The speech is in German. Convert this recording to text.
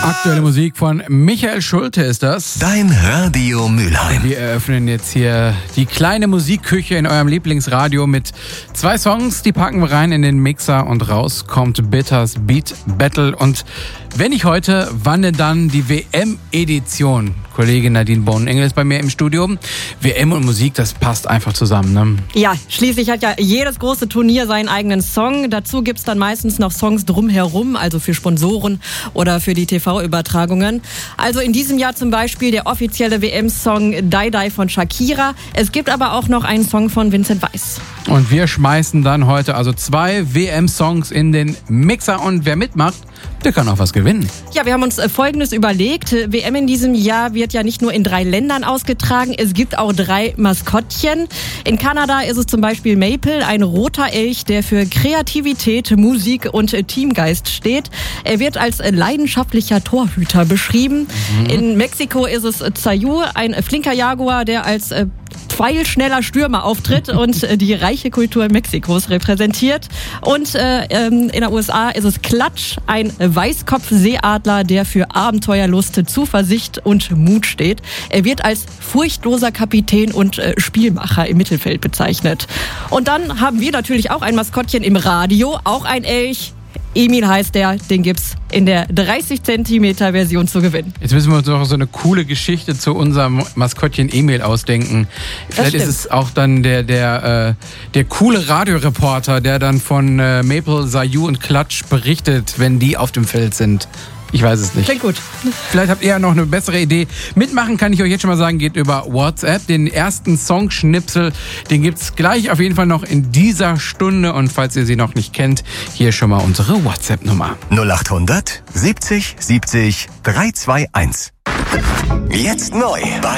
Aktuelle Musik von Michael Schulte ist das. Dein Radio Mülheim. Wir eröffnen jetzt hier die kleine Musikküche in eurem Lieblingsradio mit 2 Songs. Die packen wir rein in den Mixer und raus kommt Bitters Beat Battle. Und wenn nicht heute, wann denn dann die WM-Edition? Kollegin Nadine Bohnenengel ist bei mir im Studio. WM und Musik, das passt einfach zusammen, ne? Ja, schließlich hat ja jedes große Turnier seinen eigenen Song. Dazu gibt's dann meistens noch Songs drumherum, also für Sponsoren oder für die TV-Übertragungen. Also in diesem Jahr zum Beispiel der offizielle WM-Song Die Die von Shakira. Es gibt aber auch noch einen Song von Vincent Weiss. Und wir schmeißen dann heute also 2 WM-Songs in den Mixer. Und wer mitmacht, der kann auch was gewinnen. Ja, wir haben uns Folgendes überlegt. WM in diesem Jahr wird ja nicht nur in 3 Ländern ausgetragen, es gibt auch 3 Maskottchen. In Kanada ist es zum Beispiel Maple, ein roter Elch, der für Kreativität, Musik und Teamgeist steht. Er wird als leidenschaftlicher Torhüter beschrieben. In Mexiko ist es Zayu, ein flinker Jaguar, der als pfeilschneller Stürmer auftritt und die reiche Kultur Mexikos repräsentiert. Und in der USA ist es Klatsch, ein Weißkopfseeadler, der für Abenteuerlust, Zuversicht und Mut steht. Er wird als furchtloser Kapitän und Spielmacher im Mittelfeld bezeichnet. Und dann haben wir natürlich auch ein Maskottchen im Radio, auch ein Elch. Emil heißt der, den gibt's in der 30 Zentimeter Version zu gewinnen. Jetzt müssen wir uns noch so eine coole Geschichte zu unserem Maskottchen Emil ausdenken. Vielleicht ist es auch dann der coole Radioreporter, der dann von Maple, Zayu und Klatsch berichtet, wenn die auf dem Feld sind. Ich weiß es nicht. Klingt gut. Vielleicht habt ihr ja noch eine bessere Idee. Mitmachen kann ich euch jetzt schon mal sagen, geht über WhatsApp. Den ersten Songschnipsel, den gibt's gleich auf jeden Fall noch in dieser Stunde. Und falls ihr sie noch nicht kennt, hier schon mal unsere WhatsApp-Nummer. 0800 70 70 321. Jetzt neu.